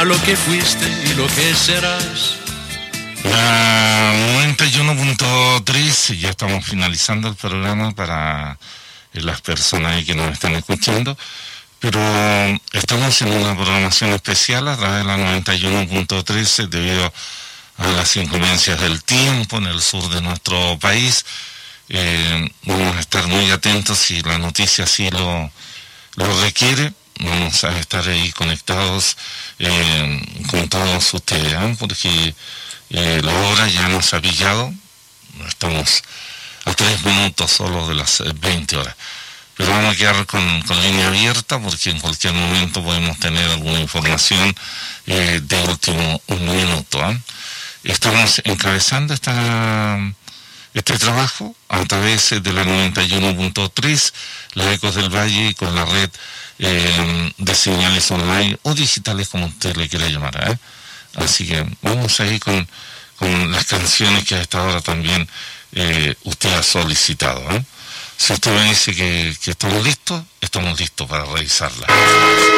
lo que fuiste y lo que serás. La 91.3, ya estamos finalizando el programa para las personas ahí que nos están escuchando, pero estamos en una programación especial a través de la 91.3 debido a las inclemencias del tiempo en el sur de nuestro país. Vamos a estar muy atentos si la noticia así lo requiere. Vamos a estar ahí conectados con todos ustedes, porque la hora ya nos ha pillado. Estamos a 3 minutos solo de las 20 horas. Pero vamos a quedar con línea abierta porque en cualquier momento podemos tener alguna información de último un minuto. Estamos encabezando este trabajo a través de la 91.3, la Ecos del Valle, con la red de señales online o digitales, como usted le quiera llamar. Así que vamos ahí con las canciones que a esta hora también usted ha solicitado. Si usted me dice que estamos listos para revisarla.